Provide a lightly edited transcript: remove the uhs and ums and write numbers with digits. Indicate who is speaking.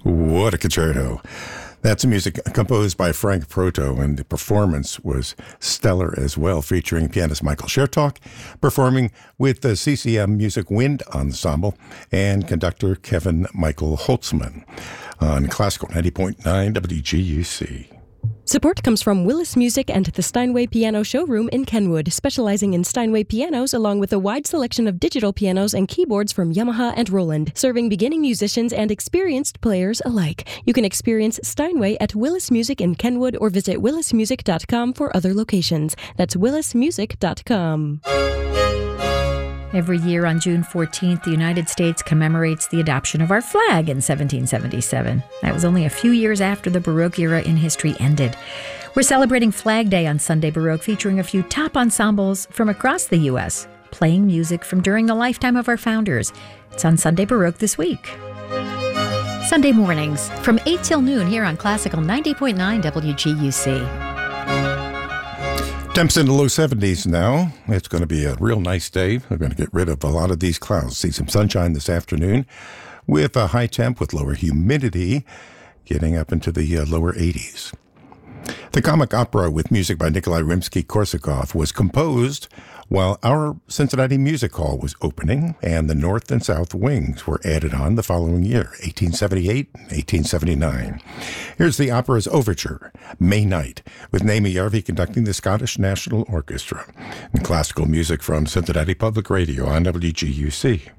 Speaker 1: What a concerto. That's music composed by Frank Proto, and the performance was stellar as well, featuring pianist Michael Chertok, performing with the CCM Music Wind Ensemble, and conductor Kevin Michael Holtzman on Classical 90.9 WGUC.
Speaker 2: Support comes from Willis Music and the Steinway Piano Showroom in Kenwood, specializing in Steinway pianos along with a wide selection of digital pianos and keyboards from Yamaha and Roland, serving beginning musicians and experienced players alike. You can experience Steinway at Willis Music in Kenwood or visit willismusic.com for other locations. That's willismusic.com.
Speaker 3: Every year on June 14th, the United States commemorates the adoption of our flag in 1777. That was only a few years after the Baroque era in history ended. We're celebrating Flag Day on Sunday Baroque, featuring a few top ensembles from across the U.S., playing music from during the lifetime of our founders. It's on Sunday Baroque this week.
Speaker 4: Sunday mornings from 8 till noon here on Classical 90.9 WGUC.
Speaker 1: Temps in the low 70s now. It's going to be a real nice day. We're going to get rid of a lot of these clouds. See some sunshine this afternoon with a high temp with lower humidity getting up into the lower 80s. The comic opera with music by Nikolai Rimsky-Korsakov was composed while our Cincinnati Music Hall was opening, and the North and South Wings were added on the following year, 1878 and 1879. Here's the opera's overture, May Night, with Naomi Jarvi conducting the Scottish National Orchestra, and classical music from Cincinnati Public Radio on WGUC.